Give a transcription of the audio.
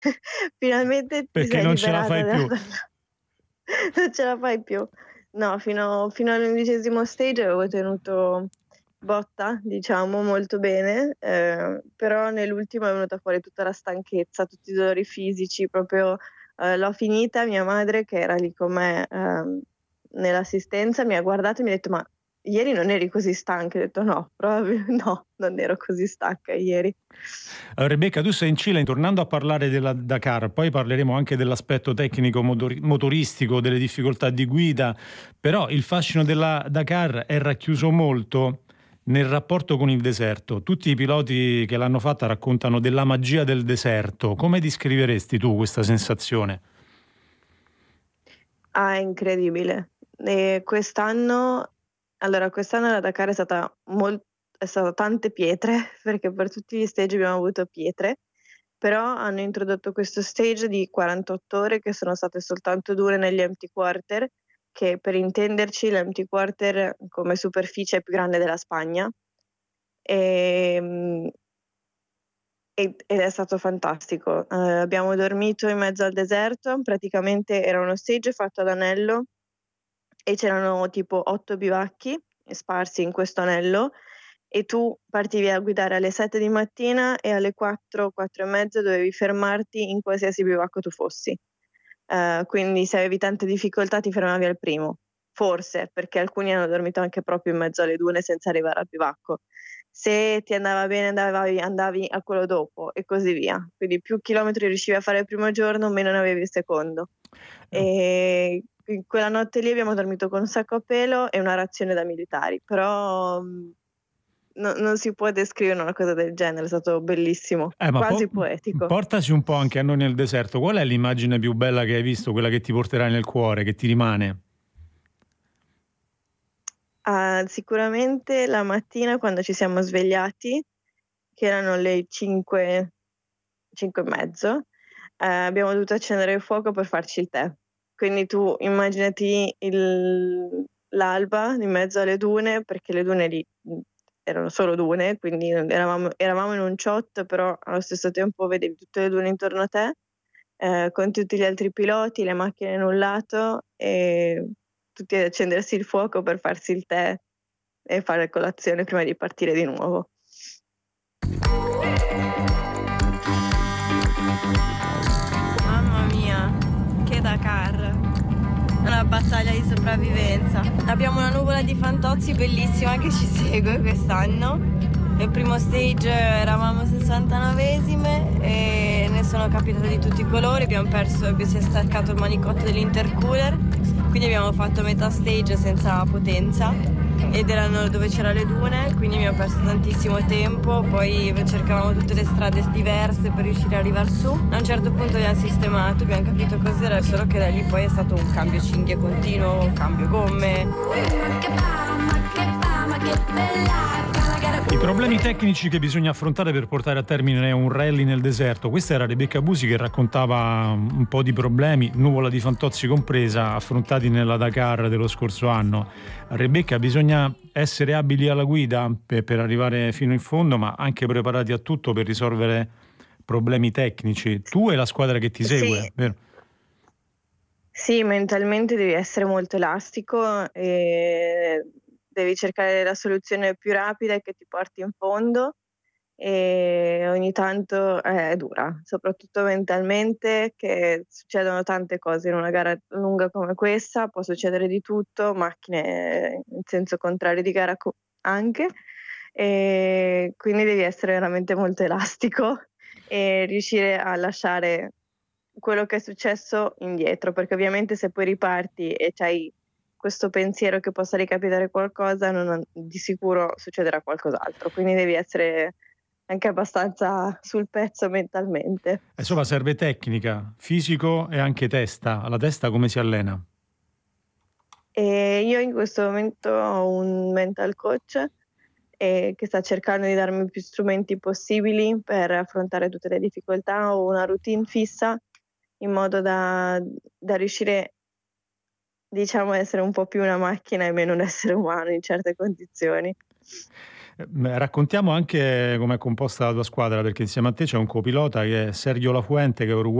Finalmente ti perché sei non ce la liberata fai dalla più. non ce la fai più. No, fino all'11° stage avevo tenuto botta, diciamo, molto bene, però nell'ultimo è venuta fuori tutta la stanchezza, tutti i dolori fisici, proprio, l'ho finita, mia madre che era lì con me, nell'assistenza mi ha guardato e mi ha detto: "Ma ieri non eri così stanca?" Ho detto: "No, no, non ero così stanca ieri." Rebecca, tu sei in Cile, tornando a parlare della Dakar, poi parleremo anche dell'aspetto tecnico motoristico, delle difficoltà di guida, però il fascino della Dakar è racchiuso molto nel rapporto con il deserto. Tutti i piloti che l'hanno fatta raccontano della magia del deserto. Come descriveresti tu questa sensazione? Ah, è incredibile. Quest'anno la Dakar è stata tante pietre, perché per tutti gli stage abbiamo avuto pietre, però hanno introdotto questo stage di 48 ore che sono state soltanto 2 negli empty quarter, che per intenderci l'empty quarter come superficie è più grande della Spagna. Ehm ed è stato fantastico. Abbiamo dormito in mezzo al deserto, praticamente era uno stage fatto ad anello e c'erano tipo 8 bivacchi sparsi in questo anello e tu partivi a guidare alle 7 di mattina e alle 4, 4 e mezza dovevi fermarti in qualsiasi bivacco tu fossi. Quindi se avevi tante difficoltà ti fermavi al primo. Forse, perché alcuni hanno dormito anche proprio in mezzo alle dune senza arrivare al bivacco. Se ti andava bene andavi a quello dopo e così via. Quindi più chilometri riuscivi a fare il primo giorno, meno ne avevi il secondo. In quella notte lì abbiamo dormito con un sacco a pelo e una razione da militari, però, non si può descrivere una cosa del genere, è stato bellissimo, Ma quasi poetico. portaci un po' anche a noi nel deserto. Qual è l'immagine più bella che hai visto, quella che ti porterai nel cuore, che ti rimane? Ah, sicuramente la mattina quando ci siamo svegliati, che erano le 5, 5 e mezzo, abbiamo dovuto accendere il fuoco per farci il tè. Quindi tu immaginati l'alba in mezzo alle dune, perché le dune lì, erano solo dune, quindi eravamo in un ciotto, però allo stesso tempo vedevi tutte le dune intorno a te, con tutti gli altri piloti, le macchine in un lato e tutti ad accendersi il fuoco per farsi il tè e fare colazione prima di partire di nuovo. Mamma mia, che Dakar! Una battaglia di sopravvivenza. Abbiamo una nuvola di fantozzi bellissima che ci segue quest'anno. Nel primo stage eravamo 69esime e ne sono capitate di tutti i colori. Si è staccato il manicotto dell'intercooler, quindi abbiamo fatto metà stage senza potenza ed erano dove c'erano le dune, quindi abbiamo perso tantissimo tempo, poi cercavamo tutte le strade diverse per riuscire ad arrivare su. A un certo punto abbiamo sistemato, abbiamo capito cos'era, solo che da lì poi è stato un cambio cinghie continuo, cambio gomme. I problemi tecnici che bisogna affrontare per portare a termine un rally nel deserto. Questa era Rebecca Busi che raccontava un po' di problemi, nuvola di fantozzi compresa, affrontati nella Dakar dello scorso anno. Rebecca, bisogna essere abili alla guida per arrivare fino in fondo, ma anche preparati a tutto per risolvere problemi tecnici. Tu e la squadra che ti Sì, segue, vero? sì, mentalmente devi essere molto elastico e devi cercare la soluzione più rapida e che ti porti in fondo e ogni tanto è dura, soprattutto mentalmente, che succedono tante cose in una gara lunga come questa, può succedere di tutto, macchine in senso contrario di gara anche, quindi devi essere veramente molto elastico e riuscire a lasciare quello che è successo indietro, perché ovviamente se poi riparti e c'hai questo pensiero che possa ricapitare qualcosa, non di sicuro succederà qualcos'altro, quindi devi essere anche abbastanza sul pezzo mentalmente. Insomma, serve tecnica, fisico e anche testa. La testa come si allena? Io in questo momento ho un mental coach, che sta cercando di darmi più strumenti possibili per affrontare tutte le difficoltà. Ho una routine fissa in modo da riuscire, diciamo, a essere un po' più una macchina e meno un essere umano in certe condizioni. Raccontiamo anche com'è composta la tua squadra, perché insieme a te c'è un copilota che è Sergio Lafuente, che è